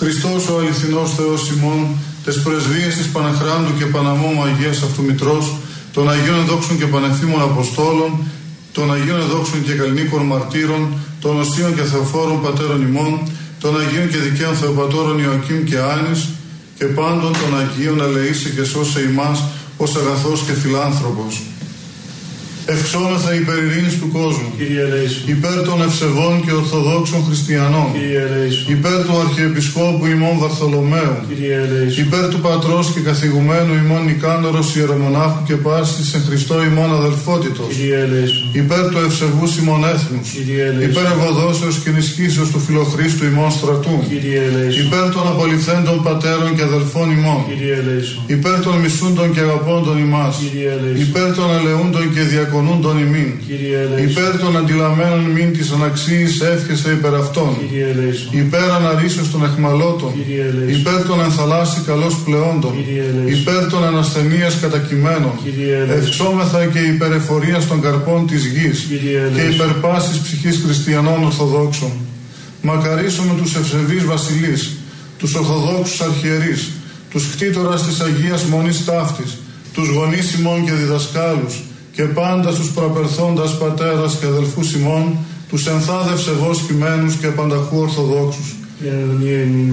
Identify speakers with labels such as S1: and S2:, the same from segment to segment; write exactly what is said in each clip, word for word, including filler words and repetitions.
S1: Χριστός ο αληθινός Θεός ημών, τες πρεσβείες της Παναχράντου και Παναμόμου Αγίας Αυτού Μητρός, των Αγίων Εδόξων και Πανεφήμων Αποστόλων, των Αγίων Εδόξων και Καλλινίκων Μαρτύρων, των Οσίων και Θεοφόρων Πατέρων ημών, των Αγίων και Δικαίων Θεοπατώρων Ιωακήμ και Άνης, και πάντων των Αγίων ελεήσε και σώσε ημάς ως αγαθός και φιλάνθρωπος. Ευξόμεθα υπέρ ειρήνης του κόσμου,
S2: Κύριε ελέησον.
S1: Υπέρ των ευσεβών και ορθοδόξων χριστιανών,
S2: Κύριε ελέησον.
S1: Υπέρ του Αρχιεπισκόπου ημών Βαρθολομαίου,
S2: Κύριε ελέησον.
S1: Υπέρ του Πατρός και καθηγουμένου ημών Νικάνωρος Ιερομονάχου και πάσης εν Χριστώ ημών αδελφότητος,
S2: Κύριε ελέησον.
S1: Υπέρ του ευσεβούς ημών έθνους,
S2: Κύριε ελέησον.
S1: Υπέρ ευωδόσεως και ενισχύσεως του Φιλοχρίστου ημών στρατού,
S2: Κύριε ελέησον.
S1: Υπέρ των απολυθέντων πατέρων και αδελφών ημών,
S2: Κύριε ελέησον.
S1: Υπέρ των μισούντων και αγαπώντων ημάς,
S2: Κύριε ελέησον.
S1: Υπέρ των ελεούντων και διακονούντων ημίν,
S2: Κύριε ελέησον.
S1: Υπέρ των αντιλαμμένων μην της αναξίης εύχεσθε υπέρ αυτών,
S2: Κύριε ελέησον.
S1: Υπέρ αναρρήσεως των εχμαλώτων,
S2: Κύριε ελέησον.
S1: Υπέρ των ενθαλάσσι καλώς πλεόντων,
S2: Κύριε ελέησον.
S1: Υπέρ των ανασθενείας κατακειμένων,
S2: Κύριε ελέησον.
S1: Ευξόμεθα και υπέρ εφορίας των καρπών της γης,
S2: Κύριε ελέησον.
S1: και υπέρ πάσης ψυχής χριστιανών Ορθοδόξων. Μακαρίσουμε τους ευσεβείς βασιλείς, τους Ορθοδόξους αρχιερείς, τους κτήτορας της Αγίας Μονής Ταύτης, τους γονείς ημών και διδασκάλους, και πάντα στους προαπερθόντας πατέρας και αδελφούς ημών, τους ενθάδευσε εγώ κειμένους και πανταχού Ορθοδόξους.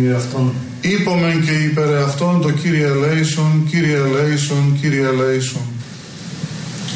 S1: Είπομεν και υπερ αυτόν το Κύριε ελέησον, Κύριε ελέησον, Κύριε ελέησον.